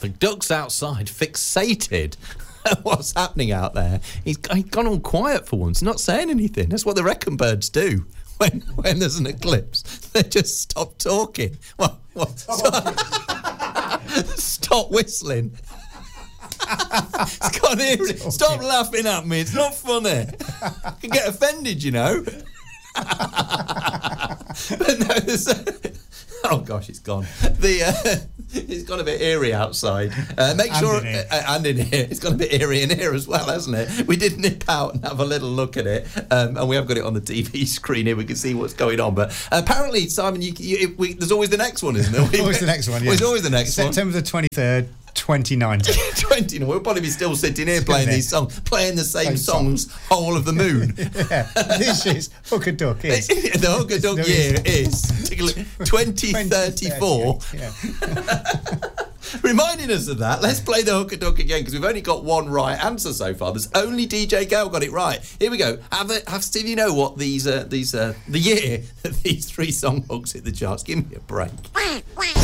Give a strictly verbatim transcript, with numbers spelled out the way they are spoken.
The duck's outside, fixated at what's happening out there. He's, he's gone all quiet for once, not saying anything. That's what the wrecking birds do when when there's an eclipse. They just stop talking. Well, what? Stop, stop whistling. It's got ear- Stop laughing at me. It's not funny. I can get offended, you know. But no, there's a, oh gosh, it's gone. The uh, it's gone a bit eerie outside. Uh, make and sure in here. Uh, and in here, it's gone a bit eerie in here as well, hasn't it? We did nip out and have a little look at it, um, and we have got it on the T V screen here. We can see what's going on. But apparently, Simon, you, you, we, there's always the next one, isn't there? Always the next one. Well, Yes. There's always the next one. September the twenty-third. twenty nineteen. twenty, no, we'll probably be still sitting here playing these songs, playing the same Same songs, whole of the moon. Yeah, this is Hook a Duck is. The Hook a Duck There year is. is twenty thirty-four. Yeah. Reminding us of that, let's play the Hook a Duck again because we've only got one right answer so far. There's only D J Gale got it right. Here we go. Have a, have Stevie know what these uh, these uh, the year that these three song hooks hit the charts? Give me a break.